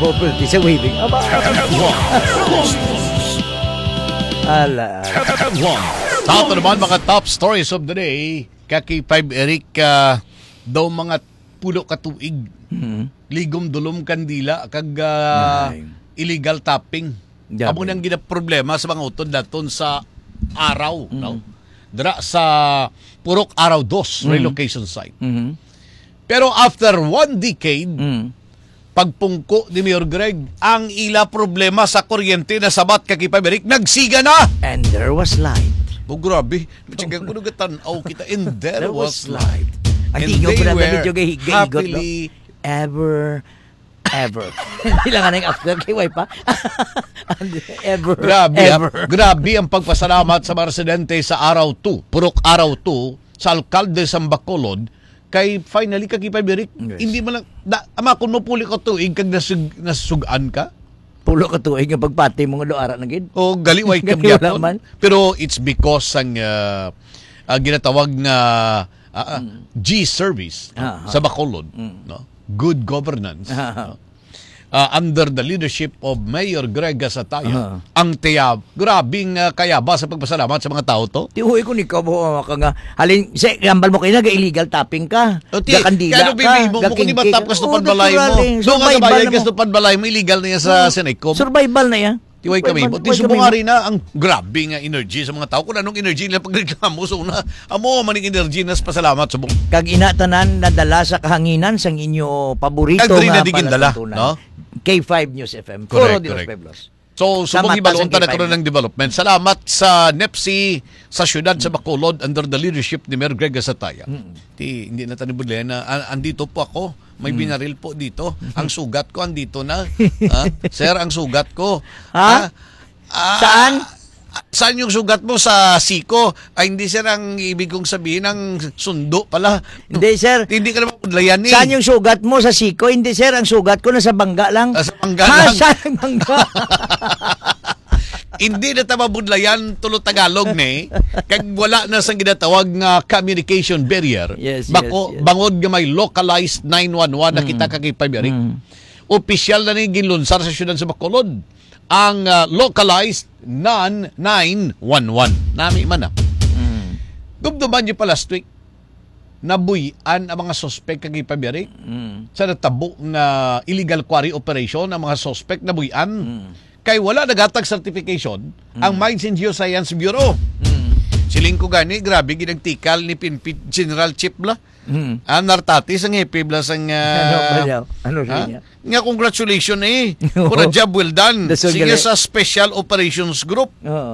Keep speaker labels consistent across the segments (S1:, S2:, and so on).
S1: property sa waving. Aba. Ala.
S2: Sa ato naman mga top stories of the day, kaki 5 Eric, daw mga pulo ka tuig. Ligom dulom kandila kag illegal tapping. Amo nang gina problema sa mga utod daton sa araw, no? Dira sa Purok Araw 2 relocation site. Pero after 1 decade, pagpungko ni Mayor Greg, ang ila problema sa kuryente na sabat kaki 5 Eric, nagsiga na.
S1: And there was light.
S2: Oh, grabe. Machigang ko nagtanaw kita. And there was
S1: light.
S2: And
S1: Ang
S2: they
S1: pala
S2: were
S1: medyo
S2: happily
S1: ever. Hindi lang nga na after kay wife pa.
S2: Grabe ang pagpasalamat sa mga residente sa Araw 2, Purok Araw 2, sa alkalde sa Bacolod, kay finally kagipay Berik. Yes. Hindi man lang, ama kung mapuli ko tuig, kag nasugan ka?
S1: Pulo ka tuig ang pagpati mong doara na gid.
S2: O galiway ka gyapon. Pero it's because ang ginatawag nga G-Service sa Bacolod, no? Good governance, no? Under the leadership of Mayor Greg Gasataya, ang tiyab, grabing kayaba sa pagpasalamat sa mga tao to.
S1: Tihuy ko ni Kabo ka nga, halin, gambal mo kayo na, illegal tapping ka,
S2: Kano
S1: gakandila ka,
S2: bibi mo kung di matap ka sa panbalay mo. Doon nga kabayag ka sa panbalay mo, illegal na yan sa Senecom.
S1: Survival na yan.
S2: Tiway kami mo. Tisubungari na ang grabe nga energy sa mga tao. Kung anong energy nila pagreklamo, so na, amo maning energy na pasalamat sa buong.
S1: Kag inatanan nadala sa kahanginan sang inyo paborito nga
S2: palatuntunan. No?
S1: K5 News FM.
S2: Correct. So, subong ibalon na karoon ng development. Salamat sa NEPSI sa syudad sa Bacolod under the leadership ni Mayor Greg Gasataya. Hindi na tanibudli na andito po ako. May binaril po dito. Ang sugat ko andito na. Sir, ang sugat ko.
S1: Saan?
S2: Saan yung sugat mo? Sa siko? Ay, hindi sir, ang ibig kong sabihin ng sundo pala.
S1: Hindi sir.
S2: Hindi ka naman pudlayan eh.
S1: Saan yung sugat mo? Sa siko? Hindi sir, ang sugat ko nasa bangga lang.
S2: Sa bangga lang.
S1: Saan bangga?
S2: Hindi na mabudlayan tulo Tagalog ni. Kag wala na sang ginatawag nga communication barrier.
S1: Yes.
S2: Bangod nga may localized 911 na kita kagay pabiyari. Opisyal na ni ginlunsar sa syudad sa Bacolod ang localized non-911. Nami man na. Gumduman niyo pa last week, nabuyan ang mga suspect kagay pabiyari sa natabo nga illegal quarry operation ang mga suspect nabuyan. Kay wala nagatag certification ang Mines and Geoscience Bureau. Siling ko gani, grabe ginagtikal ni Pinpit General Chief bla. Nartatis ang happy bla sang
S1: ano niya?
S2: Nga congratulations for a job well done. Sige sa Special Operations Group.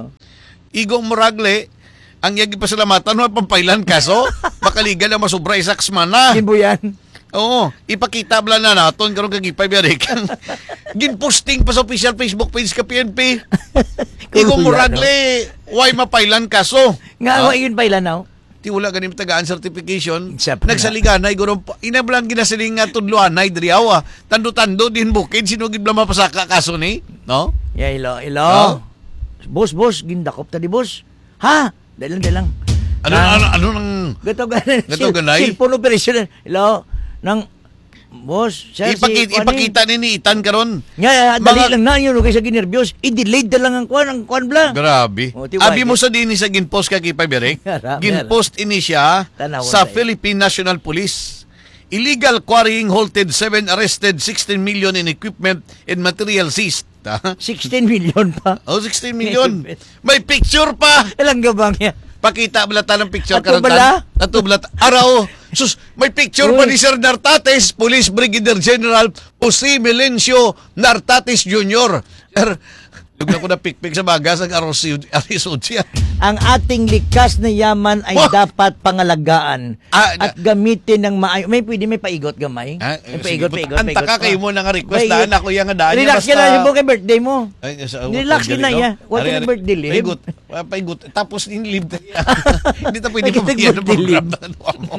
S2: Igong Moragle, ang yagi pasalamatan mo pampailan kaso makaligal ang masubra isaks mana.
S1: Kinbuyan.
S2: Oo, ipakita bla na naton karon kag ipabiyari kang ginposting pa sa official Facebook page ka PNP. Igong Moragle, why mapailan kaso?
S1: Nga yun pailan now.
S2: Ti wala ganim tagaan certification.
S1: Except
S2: nagsaliganay guro inablang ginasiling nga tudluanay diri awa. Tando-tando din bukid sino gid bla mapasaka kaso ni, no?
S1: Yeah, ilo. Boss, gindakop ta di boss. Ha? Dalang.
S2: Ano nang gato ganay?
S1: Cellphone operation. Ilo. Nang boss,
S2: ipakita ni Itan karon.
S1: Nga, dali lang na yun kaysa ginervyos. I-delayed na lang ang kwan bla.
S2: Grabe. Abi mo sa din sa ginpost kay Pabirek. Ginpost ini siya sa Philippine National Police. Illegal quarrying halted, 7 arrested, 16 million in equipment and material seized.
S1: 16 million pa.
S2: 16 million. May picture pa.
S1: Ilang gabang yan?
S2: Pakita balata ng picture
S1: karon tan.
S2: Ato balata. Araw. Sus, may picture pa ni Sir Nartates, Police Brigadier General Jose Melencio Nartates Jr. Lugna ko na pikpik sa bagas ang Arisodya.
S1: Ang ating likas na yaman ay dapat pangalagaan at gamitin ng maayo. May paigot gamay. May paigot.
S2: Antaka kayo mo nang request daan ako yung daan.
S1: Relax ka na yung birthday mo. Relax ka na ya. What yung birthday live?
S2: Paigot. Tapos in-live na yan. Hindi ta pwede pabigyan ng program na mo.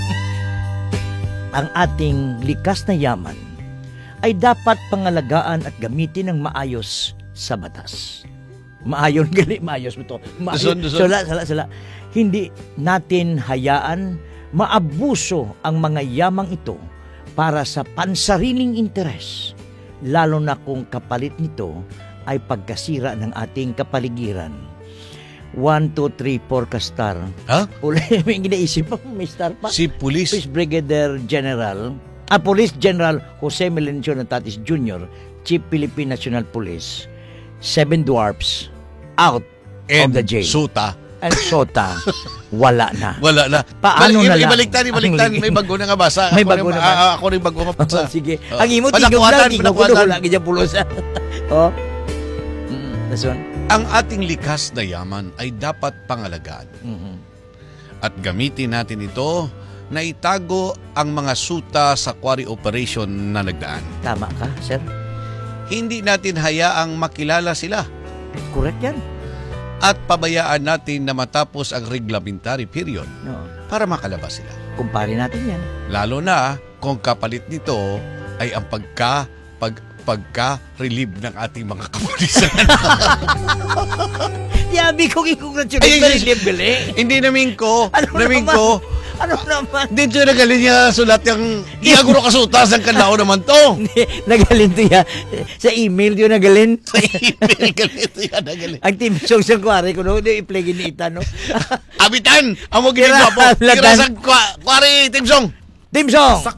S1: Ang ating likas na yaman ay dapat pangalagaan at gamitin ng maayos sa batas. Maayos mo to. Sala. Hindi natin hayaan maabuso ang mga yamang ito para sa pansariling interes lalo na kung kapalit nito ay pagkasira ng ating kapaligiran. 1, 2, 3, 4 ka-star.
S2: Ha?
S1: Uli, may ginaisip pa, may star pa.
S2: Si Police
S1: Police Brigadier General, Police General Jose Melencio Natatis Jr., Chief Philippine National Police, 7 dwarfs out
S2: and
S1: of the jail.
S2: Suta.
S1: And Sota, wala na.
S2: Wala na.
S1: Paano na lang?
S2: Ibaliktad. May bago na nga basa.
S1: May bago na ba?
S2: Ako rin bago mapasa.
S1: Sige. Ang imo tigog lang, tigog ko wala kaya pulos. Oh. That's one.
S2: Ang ating likas na yaman ay dapat pangalagaan. At gamitin natin ito na itago ang mga suta sa quarry operation na nagdaan.
S1: Tama ka, sir.
S2: Hindi natin hayaang makilala sila
S1: Correct yan.
S2: at pabayaan natin na matapos ang reglamentary period
S1: No.
S2: para makalabas sila.
S1: Kumpare natin yan.
S2: Lalo na kung kapalit nito ay ang pagka-relieve ng ating mga kapulisan.
S1: Yabi kong i-congratulate pa rin bili.
S2: Hindi namin ko.
S1: Ano naman?
S2: Dito nagaling niya sulat yung iyaguro kasutas ang kanlao naman to.
S1: Nagalin to ya. Sa email yun nagalin.
S2: Sa email galito yan nagaling.
S1: Ang team social quarry ko no, i-play ginita no.
S2: Abitan! Ang mo ginagawa po.
S1: Kira-
S2: Kira sa kwari, Timsong.
S1: Team song.